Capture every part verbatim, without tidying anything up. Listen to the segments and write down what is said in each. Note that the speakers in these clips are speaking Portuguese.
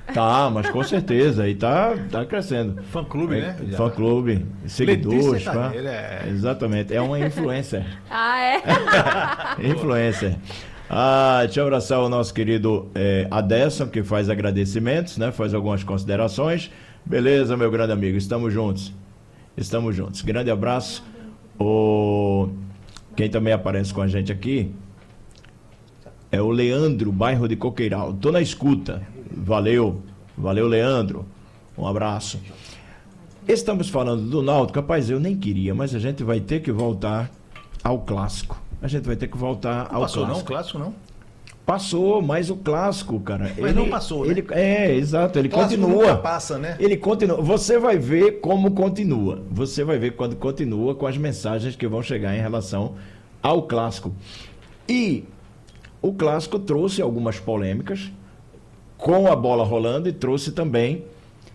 Tá, mas com certeza, e tá, tá crescendo. Fã-clube, é, né? Fã-clube, seguidores. Fã, é... Exatamente, é uma influencer. Ah, é? Influencer. Ah, deixa eu abraçar o nosso querido é, Aderson, que faz agradecimentos, né? Faz algumas considerações. Beleza, meu grande amigo, estamos juntos. Estamos juntos. Grande abraço. O... Quem também aparece com a gente aqui é o Leandro, bairro de Coqueiral. Tô na escuta. Valeu. Valeu, Leandro. Um abraço. Estamos falando do Náutico. Rapaz, eu nem queria, mas a gente vai ter que voltar ao clássico. A gente vai ter que voltar não ao passou, clássico. Não, o clássico não? Passou, mas o clássico, cara... Mas ele, não passou, né? Ele, é, exato, ele o clássico continua. Nunca passa, né? Ele continua. Você vai ver como continua. Você vai ver quando continua com as mensagens que vão chegar em relação ao clássico. E o clássico trouxe algumas polêmicas com a bola rolando e trouxe também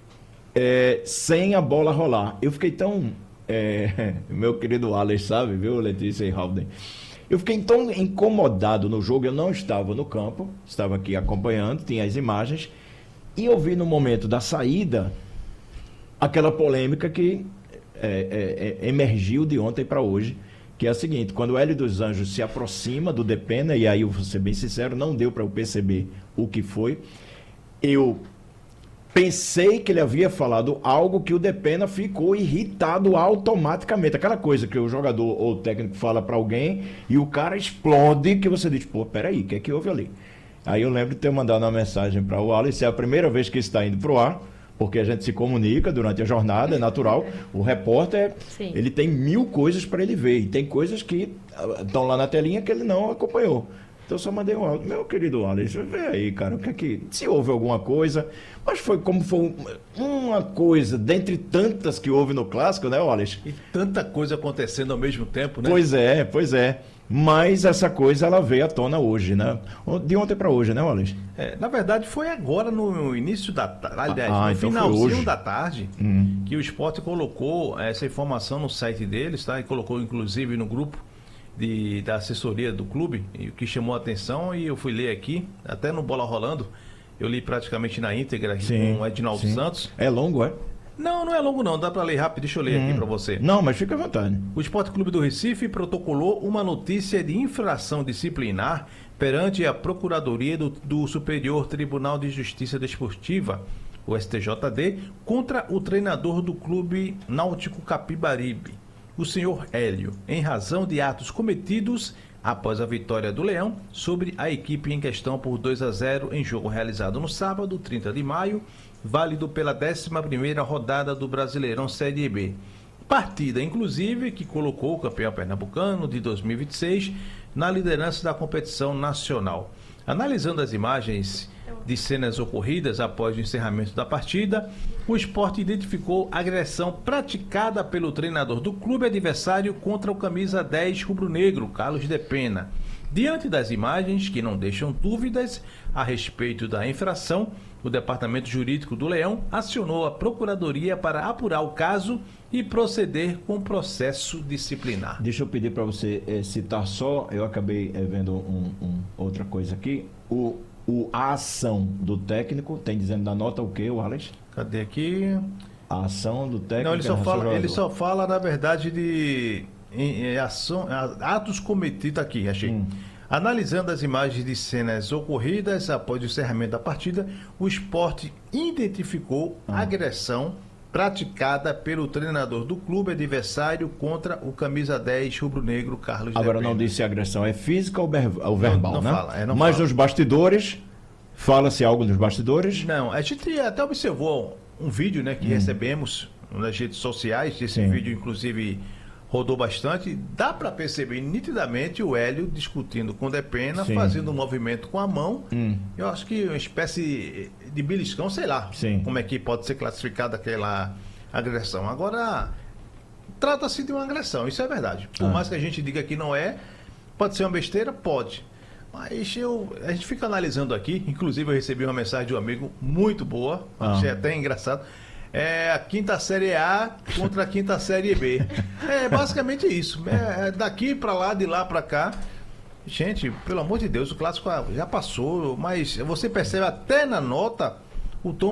é, sem a bola rolar. Eu fiquei tão... É, meu querido Alex sabe, viu, Letícia e Halden? Eu fiquei tão incomodado no jogo, eu não estava no campo, estava aqui acompanhando, tinha as imagens, e eu vi no momento da saída aquela polêmica que é, é, é, emergiu de ontem para hoje, que é a seguinte: quando o Hélio dos Anjos se aproxima do Depena, e aí eu vou ser bem sincero, não deu para eu perceber o que foi, eu pensei que ele havia falado algo que o Depena ficou irritado automaticamente. Aquela coisa que o jogador ou o técnico fala para alguém e o cara explode, que você diz, pô, peraí, o que é que houve ali? Aí eu lembro de ter mandado uma mensagem para o Alice, é a primeira vez que está indo para o ar, porque a gente se comunica durante a jornada, é natural. O repórter, Sim. ele tem mil coisas para ele ver, e tem coisas que estão lá na telinha que ele não acompanhou. Então eu só mandei um áudio, meu querido Alex, vê aí, cara, o que é que, se houve alguma coisa, mas foi como foi uma coisa, dentre tantas que houve no clássico, né, Alex? E tanta coisa acontecendo ao mesmo tempo, né? Pois é, pois é. Mas essa coisa, ela veio à tona hoje, né? De ontem para hoje, né, Alex? É, na verdade, foi agora no início da tarde, aliás, ah, no então finalzinho da tarde, hum. que o Sport colocou essa informação no site deles, tá? E colocou, inclusive, no grupo De, da assessoria do clube, o que chamou a atenção, e eu fui ler aqui, até no Bola Rolando, eu li praticamente na íntegra sim, com o Edinaldo sim. Santos. É longo, é? Não, não é longo não, dá para ler rápido, deixa eu ler hum. aqui para você. Não, mas fica à vontade. O Esporte Clube do Recife protocolou uma notícia de infração disciplinar perante a Procuradoria do, do Superior Tribunal de Justiça Desportiva, o S T J D, contra o treinador do Clube Náutico Capibaribe, o senhor Hélio, em razão de atos cometidos após a vitória do Leão sobre a equipe em questão por dois a zero em jogo realizado no sábado, trinta de maio, válido pela décima primeira rodada do Brasileirão Série B. Partida, inclusive, que colocou o campeão pernambucano de dois mil e vinte e seis na liderança da competição nacional. Analisando as imagens de cenas ocorridas após o encerramento da partida, o Sport identificou agressão praticada pelo treinador do clube adversário contra o camisa dez rubro-negro, Carlos Depena. Diante das imagens, que não deixam dúvidas a respeito da infração, o Departamento Jurídico do Leão acionou a Procuradoria para apurar o caso e proceder com o processo disciplinar. Deixa eu pedir para você é, citar só, eu acabei é, vendo um, um, outra coisa aqui, o, o, a ação do técnico, tem dizendo na nota o que, o Alex? Cadê aqui? A ação do técnico... Não, ele só, fala, ele só fala, na verdade, de em, em ação, atos cometidos aqui, achei. Hum. Analisando as imagens de cenas ocorridas após o encerramento da partida, o Sport identificou ah. agressão praticada pelo treinador do clube adversário contra o camisa dez rubro-negro Carlos Depena. Agora não disse se a agressão é física ou, ber- ou verbal, não, não né? Fala, é, não Mas fala. nos bastidores, fala-se algo nos bastidores? Não, a gente até observou um vídeo, né, que hum. recebemos nas redes sociais, esse Sim. vídeo inclusive rodou bastante, dá para perceber nitidamente o Hélio discutindo com o Depena, Sim. fazendo um movimento com a mão, hum. eu acho que uma espécie de beliscão, sei lá, Sim. como é que pode ser classificada aquela agressão. Agora, trata-se de uma agressão, isso é verdade. Por ah. mais que a gente diga que não é, pode ser uma besteira, pode. Mas eu, a gente fica analisando aqui, inclusive eu recebi uma mensagem de um amigo muito boa, ah. achei até engraçado. É a quinta série A contra a quinta série B. É basicamente isso. É daqui para lá, de lá para cá. Gente, pelo amor de Deus, o clássico já passou, mas você percebe até na nota o tom